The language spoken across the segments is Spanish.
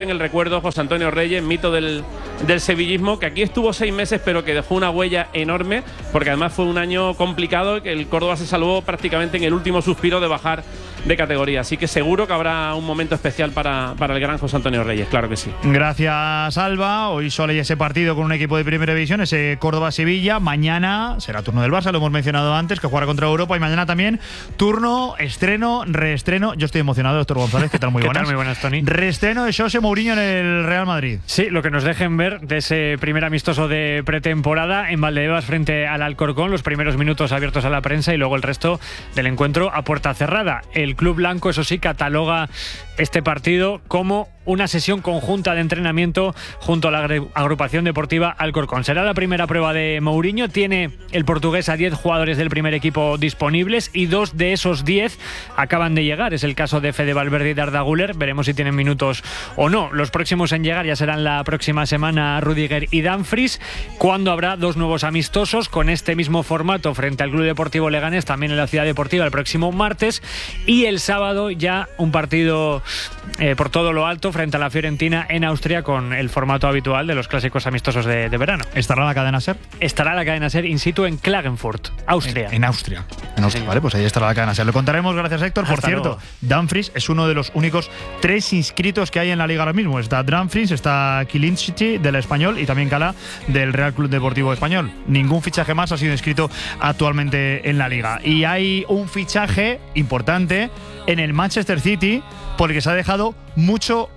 en el recuerdo José Antonio Reyes, mito del sevillismo, que aquí estuvo 6 meses, pero que dejó una huella enorme, porque además fue un año complicado, que el Córdoba se salvó prácticamente en el último suspiro de bajar de categoría. Así que seguro que habrá un momento especial para el gran José Antonio Reyes, claro que sí. Gracias, Alba. Hoy solo hay ese partido con un equipo de primera división, ese Córdoba-Sevilla. Mañana será turno del Barça, lo hemos mencionado antes, que jugará contra Europa, y mañana también turno, estreno, reestreno. Yo estoy emocionado, doctor González. ¿Qué tal? Muy buenas. ¿Qué tal? Muy buenas, Tony. Reestreno de José Mourinho en el Real Madrid. Sí, lo que nos dejen ver de ese primer amistoso de pretemporada en Valdebebas frente al Alcorcón, los primeros minutos abiertos a la prensa y luego el resto del encuentro a puerta cerrada. El club blanco, eso sí, cataloga este partido como una sesión conjunta de entrenamiento junto a la agrupación deportiva Alcorcón. Será la primera prueba de Mourinho. Tiene el portugués a 10 jugadores del primer equipo disponibles y 2 de esos 10 acaban de llegar. Es el caso de Fede Valverde y de Arda Güler. Veremos si tienen minutos o no. Los próximos en llegar ya serán la próxima semana Rudiger y Dumfries, cuando habrá 2 nuevos amistosos con este mismo formato frente al Club Deportivo Leganés, también en la Ciudad Deportiva, el próximo martes, y el sábado ya un partido por todo lo alto frente a la Fiorentina en Austria, con el formato habitual de los clásicos amistosos de verano. ¿Estará la cadena SER? Estará la cadena SER in situ en Klagenfurt, Austria. En Austria. Sí. Vale, pues ahí estará la cadena SER. Lo contaremos, gracias, Héctor. Por cierto, Dumfries es uno de los únicos 3 inscritos que hay en la liga ahora mismo. Está Dumfries, está Kilinski del Español y también Cala del Real Club Deportivo Español. Ningún fichaje más ha sido inscrito actualmente en la liga. Y hay un fichaje importante en el Manchester City, porque se ha dejado mucho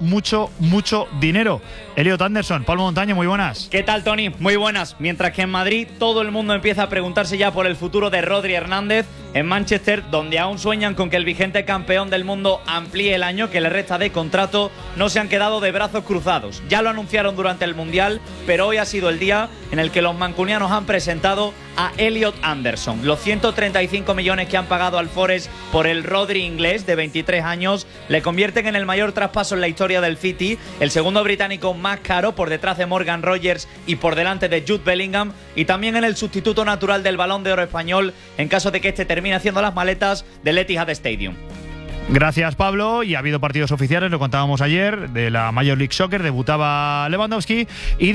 dinero. Elliot Anderson, Pablo Montaño, muy buenas. ¿Qué tal, Tony? Muy buenas. Mientras que en Madrid todo el mundo empieza a preguntarse ya por el futuro de Rodri Hernández, en Manchester, donde aún sueñan con que el vigente campeón del mundo amplíe el año que le resta de contrato, no se han quedado de brazos cruzados. Ya lo anunciaron durante el Mundial, pero hoy ha sido el día en el que los mancunianos han presentado a Elliot Anderson. Los 135 millones que han pagado al Forest por el Rodri inglés de 23 años le convierten en el mayor traspaso en la historia del City, el segundo británico más caro, por detrás de Morgan Rogers y por delante de Jude Bellingham, y también en el sustituto natural del Balón de Oro español en caso de que este termine haciendo las maletas del Etihad Stadium. Gracias, Pablo. Y ha habido partidos oficiales, lo contábamos ayer, de la Major League Soccer. Debutaba Lewandowski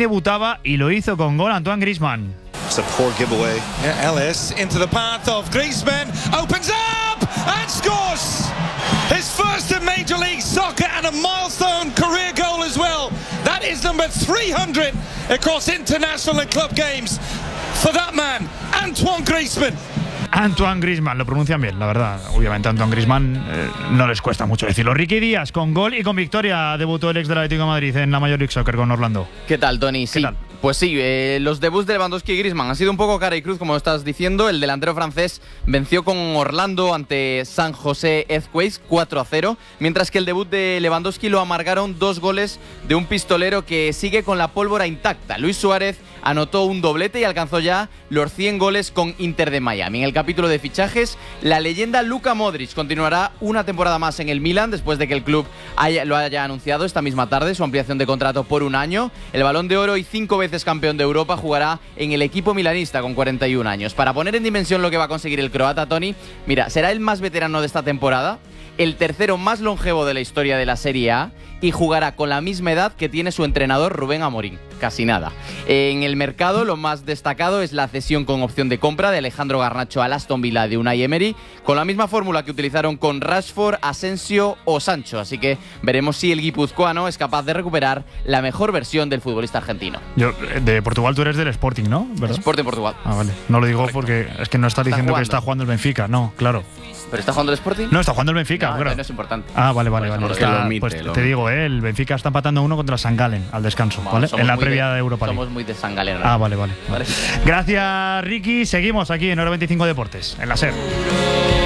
y lo hizo con gol Antoine Griezmann. It's a poor giveaway. Ellis into the path of Griezmann, opens up and scores! His first in Major League Soccer and a milestone career goal as well. That is number 300 across international and club games for that man, Antoine Griezmann. Antoine Griezmann, lo pronuncian bien, la verdad. Obviamente Antoine Griezmann no les cuesta mucho decirlo. Ricky Díaz, con gol y con victoria, debutó el ex del Atlético de Madrid en la Major League Soccer con Orlando. ¿Qué tal, Tony? ¿Qué tal? Pues sí, los debuts de Lewandowski y Griezmann han sido un poco cara y cruz, como estás diciendo. El delantero francés venció con Orlando ante San José Earthquakes 4-0, mientras que el debut de Lewandowski lo amargaron 2 goles de un pistolero que sigue con la pólvora intacta. Luis Suárez anotó un doblete y alcanzó ya los 100 goles con Inter de Miami. En el capítulo de fichajes, la leyenda Luka Modric continuará una temporada más en el Milan después de que el club lo haya anunciado esta misma tarde, su ampliación de contrato por 1 año. El Balón de Oro y 5 veces campeón de Europa jugará en el equipo milanista con 41 años. Para poner en dimensión lo que va a conseguir el croata, Tony, mira, será el más veterano de esta temporada, el tercero más longevo de la historia de la Serie A y jugará con la misma edad que tiene su entrenador Rubén Amorín. Casi nada. En el mercado lo más destacado es la cesión con opción de compra de Alejandro Garnacho al Aston Villa de Unai Emery, con la misma fórmula que utilizaron con Rashford, Asensio o Sancho. Así que veremos si el guipuzcoano es capaz de recuperar la mejor versión del futbolista argentino. De Portugal tú eres del Sporting, ¿no? ¿Verdad? Sporting Portugal. Ah, vale. No lo digo correcto, porque es que no estás diciendo que está jugando el Benfica. No, claro. ¿Pero está jugando el Sporting? No, está jugando el Benfica. No, no es importante. Ah, vale. Pues te digo, el Benfica está empatando 1 contra San Galen al descanso, ¿vale? En la previa de Europa League. Somos muy de San Galen. Ah, vale. Gracias, Ricky. Seguimos aquí en Hora 25 Deportes, en la SER.